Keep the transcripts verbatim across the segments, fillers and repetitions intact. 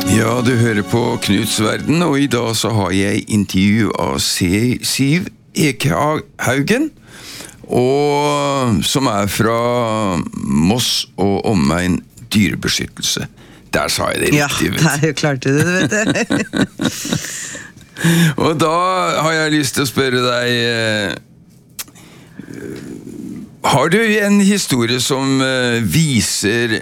Ja, du hører på Knuts Verden, og i dag så har jeg intervju av Siv Ekehaugen, og, som er fra Moss og omegn dyrebeskyttelse. Der sa jeg det riktig, vet du. Ja, der klarte du det, vet du. Og da har jeg lyst til å spørre deg, eh, har du en historie som eh, viser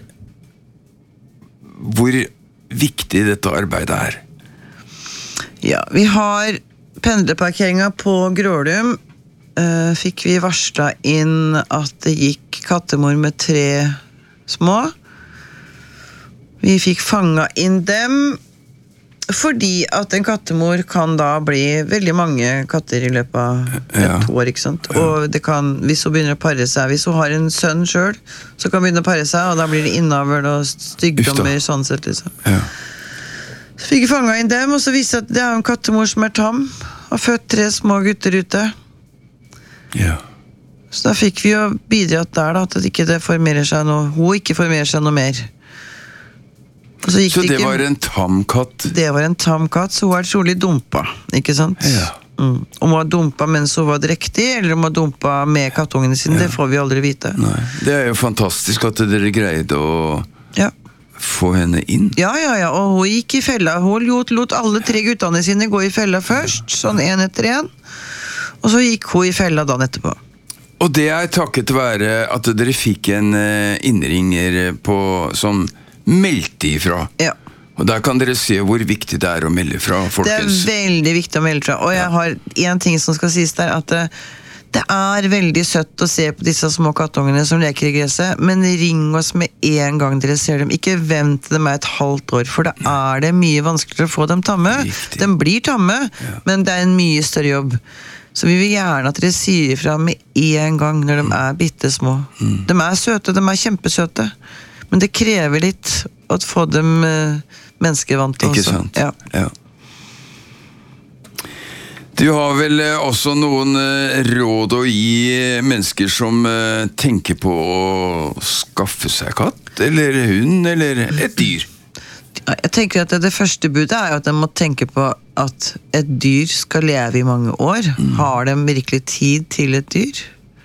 hvor viktig dette arbeidet er? Ja, vi har pendlerparkeringa på Grålum. Uh, fikk vi varslet inn at det gikk kattemor med tre små. Vi fikk fanget inn dem, fordi at en kattemor kan da bli veldig mange katter i løpet av et Ja. år, ikke sant? Og det kan, hvis hun begynner å parre seg, hvis hun har en sønn selv, så kan hun begynne å parre seg, og da blir det innavl og stygdommer, sånn sett liksom. Ja. Så fikk vi fanget inn dem, og så viste det at det er en kattemor som er tam, og født tre små gutter ute. Ja. Så da fikk vi jo bidratt der da, at det ikke det formerer seg noe, hun ikke formerer seg noe mer. Og så gikk Så det ikke, var en tamkatt? det var en tam katt, så hun er trolig dumpa, ikke sant? Ja. Mm. Om hun var dumpa mens hun var drektig, eller om hun var dumpa med kattungene sine, det får vi aldri vite. Nei, det er jo fantastisk at dere greide å Ja. få henne inn. Ja, ja, ja, og hun gikk i fella. Hun lot, lot alle tre guttene sine gå i fella først, sånn en etter en. Og så gikk hun i fella dagen etterpå. Og det er takket være at dere fikk en eh, innringer på, som meldte ifra. Ja. Og der kan dere se hvor viktig det er å melde fra, Det er folkens. veldig viktig å melde fra. Og jeg har en ting som skal sies der, at det, det er veldig søtt å se på disse små kattungene som leker i gresset, men ring oss med en gang dere ser dem. Ikke vent dem et halvt år, for da er det mye vanskeligere å få dem tamme. Riktig. De blir tamme, men det er en mye større jobb. Så vi vil gjerne at dere sier ifra med en gang når de er bittesmå. Mm. De er søte, de er kjempesøte, men det krever litt å få dem uh, menneskevant også. Ikke sant? Ja. Ja. Du har vel eh, også noen eh, råd å gi eh, mennesker som eh, tenker på å skaffe seg katt, eller hund, eller et dyr? Jeg tenker at det første budet er jo at de må tenke på at et dyr skal leve i mange år. Mm. Har de virkelig tid til et dyr?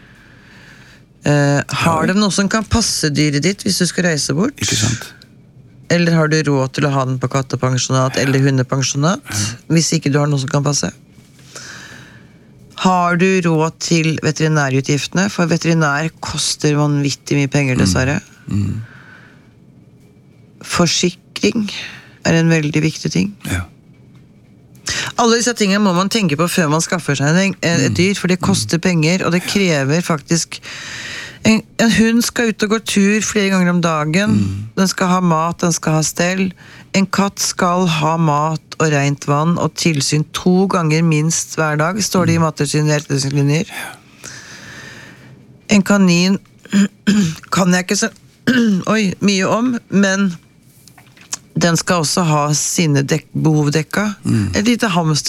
Eh, har de noe som kan passe dyret ditt hvis du skal reise bort? Ikke sant? Eller har du råd til å ha den på kattepensjonat eller hundepensjonat, hvis ikke du har noe som kan passe? Har du råd til veterinærutgiftene? For veterinær koster vanvittig mye penger, dessverre. Mm. Forsikring er en veldig viktig ting. Ja. Alle disse tingene må man tenke på før man skaffer seg en, et dyr, for det koster penger, og det krever faktisk en, en hund skal ut og gå tur flere ganger om dagen. Den skal ha mat, den skal ha stell. En katt skal ha mat og rent vann og tilsyn to ganger minst hver dag, står det i Mattilsynets retningslinjer. En kanin kan jeg ikke så oi, mye om, men den skal også ha sine dek- behov dekka. Et lite hamster